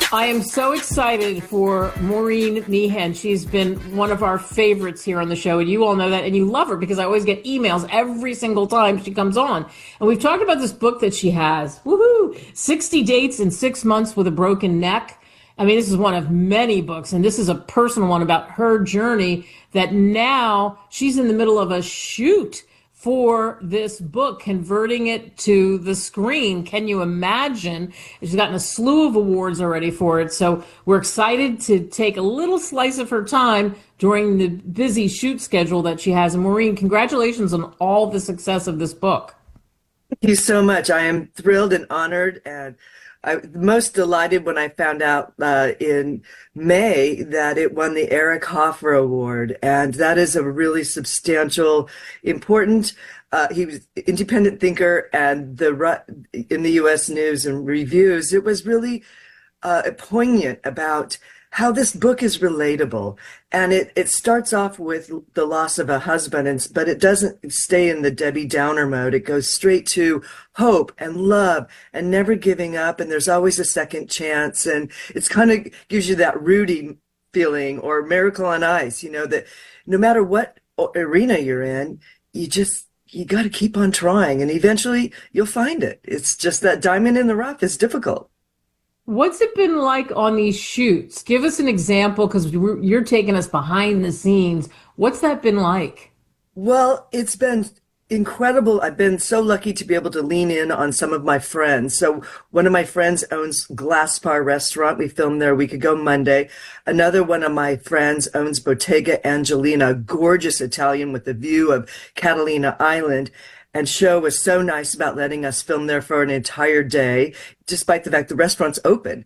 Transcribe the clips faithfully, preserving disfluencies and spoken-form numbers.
I am so excited for Maureen Meehan. She's been one of our favorites here on the show, and you all know that, and you love her because I always get emails every single time she comes on. And we've talked about this book that she has. Woohoo! sixty Dates in Six Months with a Broken Neck. I mean, this is one of many books, and this is a personal one about her journey that now she's in the middle of a shoot for this book, converting it to the screen. Can you imagine? She's gotten a slew of awards already for it. So we're excited to take a little slice of her time during the busy shoot schedule that she has. And Maureen, congratulations on all the success of this book. Thank you so much. I am thrilled and honored, and I was most delighted when I found out uh, in May that it won the Eric Hoffer Award, and that is a really substantial, important. Uh, he was an independent thinker, and the in the U S News and Reviews, it was really uh, poignant about how this book is relatable. And it, it starts off with the loss of a husband, and, but it doesn't stay in the Debbie Downer mode. It goes straight to hope and love and never giving up. And there's always a second chance. And it's kind of gives you that Rudy feeling, or Miracle on Ice, you know, that no matter what arena you're in, you just, you got to keep on trying, and eventually you'll find it. It's just that diamond in the rough is difficult. What's it been like on these shoots? Give us an example, because you're taking us behind the scenes. What's that been like? Well, it's been incredible. I've been so lucky to be able to lean in on some of my friends. So one of my friends owns Glaspar Restaurant. We filmed there a week ago Monday. Another one of my friends owns Bottega Angelina, gorgeous Italian with a view of Catalina Island. And Show was so nice about letting us film there for an entire day, despite the fact the restaurant's open.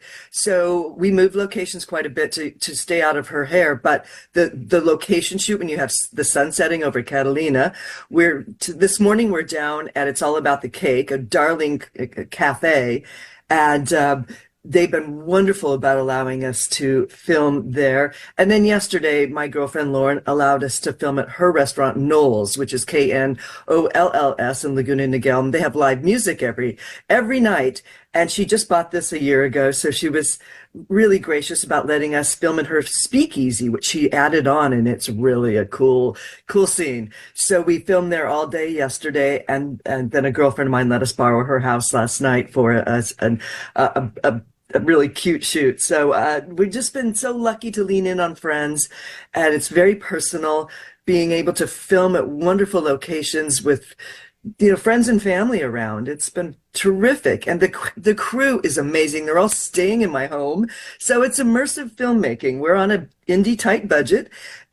So we moved locations quite a bit to, to stay out of her hair. But the, the location shoot, when you have the sun setting over Catalina, we're to, this morning we're down at It's All About the Cake, a darling cafe. And um, they've been wonderful about allowing us to film there. And then yesterday, my girlfriend Lauren allowed us to film at her restaurant, Knowles, which is K N O L L S in Laguna Niguel. They have live music every every night. And she just bought this a year ago, so she was really gracious about letting us film in her speakeasy, which she added on, and it's really a cool, cool scene. So we filmed there all day yesterday, and, and then a girlfriend of mine let us borrow her house last night for a, a, a, a a really cute shoot. So uh, we've just been so lucky to lean in on friends, and it's very personal, being able to film at wonderful locations with, you know, friends and family around. It's been terrific. And the the crew is amazing. They're all staying in my home. So it's immersive filmmaking. We're on a indie tight budget.